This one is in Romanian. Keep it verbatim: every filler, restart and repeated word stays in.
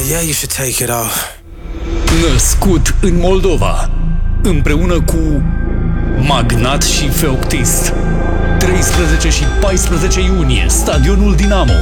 yeah, you should take it off. Născut în Moldova, împreună cu Magnat și Feoctist. treisprezece și paisprezece iunie, Stadionul Dinamo.